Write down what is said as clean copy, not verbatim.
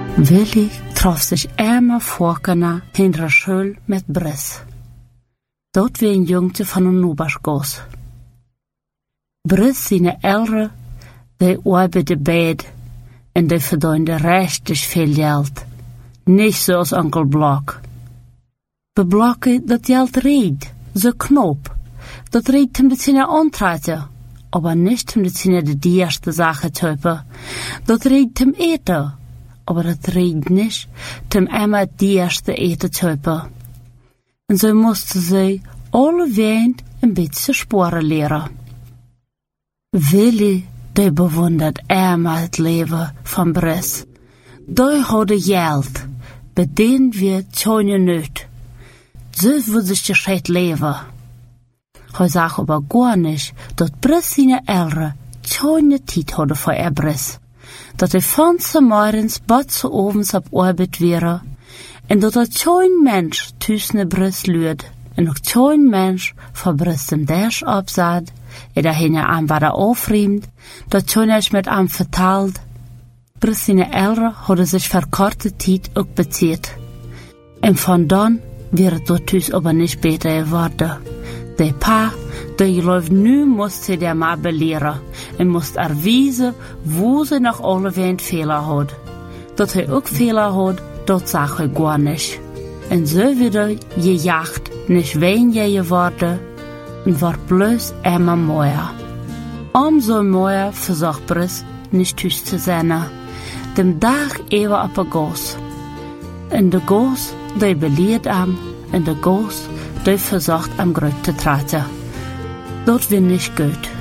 Willi trof sich einmal vorkana hinter der Schule mit Briss. Dort wie ein Jungte von einem Nubaschgos. Briss seine Eltern, die arbeiten beid und die verdienen richtig viel Geld. Nicht so als Onkel Block. Bei Blocke, dat Geld reed, so knop. Dat reed hem dat seine Antreite, aber nicht hem dat seine die erste Sache töpe. Dat reed hem eten, aber dat reed nicht hem einmal die erste eten töpe. Und so musste sie alle Wind ein bisschen Sporen lehren. Willi, die bewundert einmal das Leben von Briss. Die hatte Geld, bei denen wir keine Nöt. So würde sich die Schritt leben. Er sagt aber gar nicht, dass Briss seine Eltern keine Zeit hatte für ihr Briss. Dass er von morgens bis zu abends auf Arbeit wäre. Und dass kein Mensch zwischen Briss lüht. Und auch kein Mensch für Briss dem Tisch absagt. Und dahin am war aufriemt. Dass keiner mit ihm verteilt. Briss seine Eltern hadden sich für kurze Zeit auch bezahlt. Und von dann wäre dort thuis aber nicht besser geworden. Der Pa, der läuft nu musste der mal belehren und musste erweisen, wo sie noch alle Wind Fehler hat. Dass er auch Fehler hat, das sagt er gar nicht. Und so wieder gejagt, nicht weniger geworden und war bloß immer mehr. Umso mehr versucht Briss nicht thuis zu sein. Dem Tag even op een goos. En de goos, die beleert am, en de goos, die versucht am Gröt zu treten. Dat wird nicht gut.